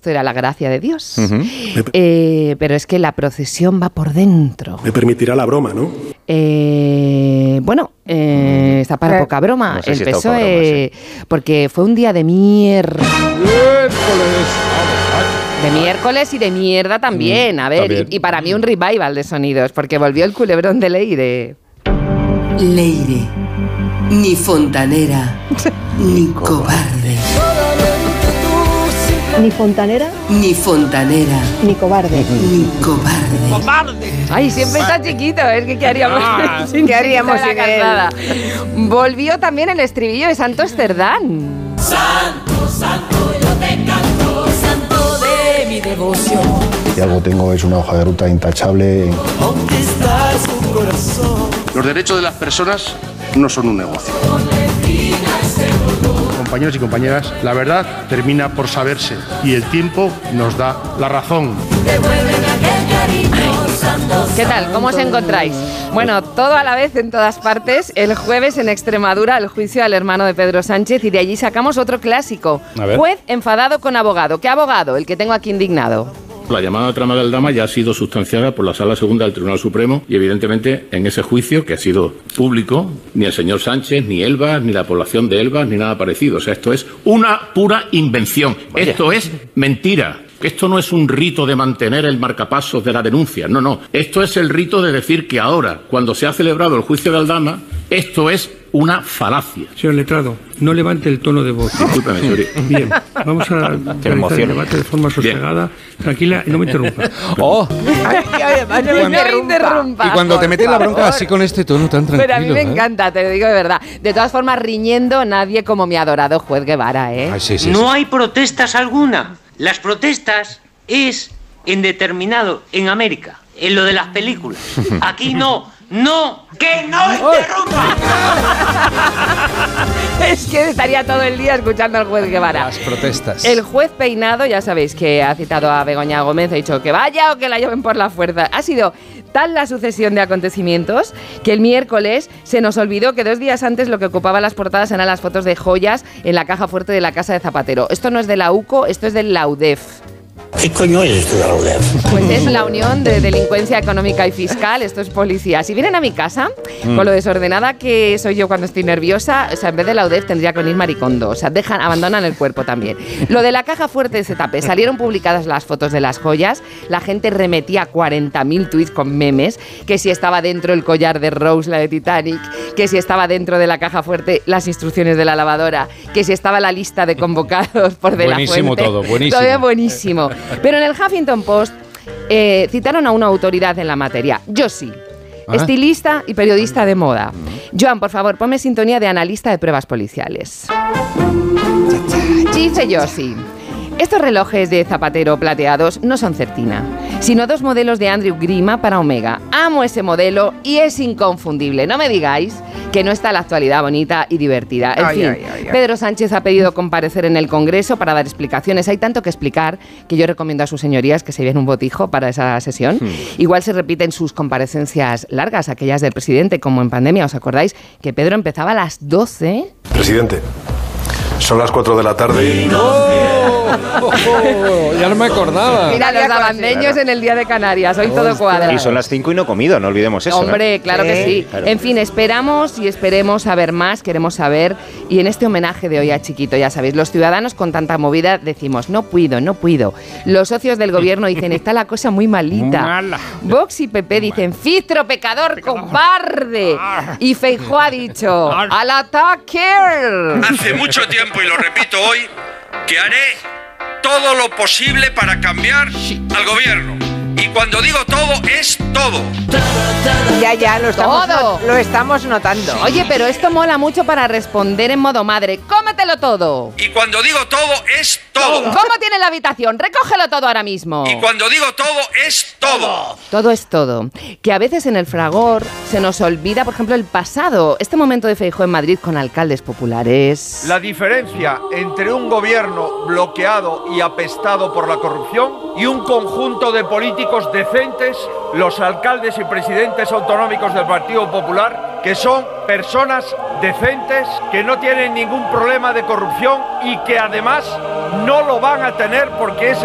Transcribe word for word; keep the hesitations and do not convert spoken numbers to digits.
esto era la gracia de Dios. Uh-huh. Eh, pero es que la procesión va por dentro. Me permitirá la broma, ¿no? Eh, bueno, eh, está para eh, poca broma. No sé el si P S O E, broma, sí. Porque fue un día de mierda. Miércoles. De miércoles y de mierda también. A ver, también. Y, y para mí un revival de sonidos, porque volvió el culebrón de Leire. Leire, ni fontanera, ni cobarde. Ni fontanera, ni fontanera, ni cobarde, ni cobarde. ¡Cobarde! Ay, siempre está chiquito, es que ¿qué haríamos? Ah, ¿qué haríamos sin él? Volvió también el estribillo de Santo Esterdán. Santo, santo, yo te canto, santo de mi devoción. Si algo tengo es una hoja de ruta intachable. ¿Dónde está su corazón? Los derechos de las personas no son un negocio. Compañeros y compañeras, la verdad termina por saberse y el tiempo nos da la razón. ¿Qué tal? ¿Cómo os encontráis? Bueno, todo a la vez en todas partes. El jueves en Extremadura, el juicio al hermano de Pedro Sánchez, y de allí sacamos otro clásico. Juez enfadado con abogado. ¿Qué abogado? El que tengo aquí indignado. La llamada trama de Aldama ya ha sido sustanciada por la Sala Segunda del Tribunal Supremo y evidentemente en ese juicio, que ha sido público, ni el señor Sánchez, ni Elbas, ni la población de Elbas, ni nada parecido. O sea, esto es una pura invención. Vaya. Esto es mentira. Esto no es un rito de mantener el marcapasos de la denuncia. No, no. Esto es el rito de decir que ahora, cuando se ha celebrado el juicio de Aldama, esto es una falacia. Señor letrado, no levante el tono de voz. Discúlpeme, señor. Bien, vamos a realizar el debate de forma sosegada, tranquila y no me interrumpa. ¡Oh! Ay, además, no me interrumpa. interrumpa. Y cuando te metes la bronca así con este tono tan tranquilo. Pero a mí me ¿eh? encanta, te lo digo de verdad. De todas formas, riñendo, nadie como mi adorado juez Guevara, ¿eh? Ay, sí, sí, no sí. hay protestas alguna. Las protestas es en determinado, en América, en lo de las películas. Aquí no, no, que no interrumpa. Es que estaría todo el día escuchando al juez Guevara. Las protestas. El juez Peinado, ya sabéis que ha citado a Begoña Gómez, ha dicho que vaya o que la lleven por la fuerza. Ha sido tal la sucesión de acontecimientos que el miércoles se nos olvidó que dos días antes lo que ocupaba las portadas eran las fotos de joyas en la caja fuerte de la casa de Zapatero. Esto no es de la U C O, esto es del la U D E F. ¿Qué coño es esto de la U D E F? Pues es la Unión de Delincuencia Económica y Fiscal, esto es policía. Si vienen a mi casa, mm. con lo desordenada que soy yo cuando estoy nerviosa, o sea, en vez de la U D E F tendría que venir Maricondo, o sea, dejan, abandonan el cuerpo también. Lo de la caja fuerte de ese tape, salieron publicadas las fotos de las joyas, la gente remetía cuarenta mil tweets con memes, que si estaba dentro el collar de Rose, la de Titanic, que si estaba dentro de la caja fuerte las instrucciones de la lavadora, que si estaba la lista de convocados por De La Fuente. Buenísimo todo, buenísimo. Todo buenísimo. Pero en el Huffington Post eh, citaron a una autoridad en la materia, Josie, ¿Ah? estilista y periodista de moda. Joan, por favor, ponme sintonía de analista de pruebas policiales. Dice Josie: estos relojes de Zapatero plateados no son Certina, sino dos modelos de Andrew Grima para Omega. Amo ese modelo y es inconfundible. No me digáis que no está la actualidad bonita y divertida. En ay, fin, ay, ay, ay. Pedro Sánchez ha pedido comparecer en el Congreso para dar explicaciones. Hay tanto que explicar que yo recomiendo a sus señorías que se lleven un botijo para esa sesión. Hmm. Igual se repiten sus comparecencias largas, aquellas del presidente, como en pandemia. ¿Os acordáis que Pedro empezaba a las doce? Presidente, son las cuatro de la tarde. ¡Oh! Oh, oh, ya no me acordaba. Mira, los lavandeños en el Día de Canarias, hoy todo cuadra. Y son las cinco y no comido, no olvidemos eso. Hombre, ¿no? claro ¿Eh? que sí. Claro. En fin, esperamos y esperemos saber más, queremos saber. Y en este homenaje de hoy a Chiquito, ya sabéis, los ciudadanos con tanta movida decimos, no puedo, no puedo. Los socios del gobierno dicen, está la cosa muy malita. Mala. Vox y P P dicen, Fistro, pecador, cobarde. Y Feijóo ha dicho, ¡al ataque! Hace mucho tiempo, y lo repito hoy, que haré todo lo posible para cambiar al gobierno. Y cuando digo todo, es todo. Ya, ya, lo estamos, todo. No, lo estamos notando. Oye, pero esto mola mucho para responder en modo madre. ¡Cómetelo todo! Y cuando digo todo, es todo. ¿Cómo tiene la habitación? Recógelo todo ahora mismo. Y cuando digo todo, es todo. Todo es todo. Que a veces en el fragor se nos olvida, por ejemplo, el pasado. Este momento de Feijóo en Madrid con alcaldes populares. La diferencia entre un gobierno bloqueado y apestado por la corrupción y un conjunto de políticos decentes, los alcaldes y presidentes autonómicos del Partido Popular, que son personas decentes, que no tienen ningún problema de corrupción y que además no lo van a tener porque es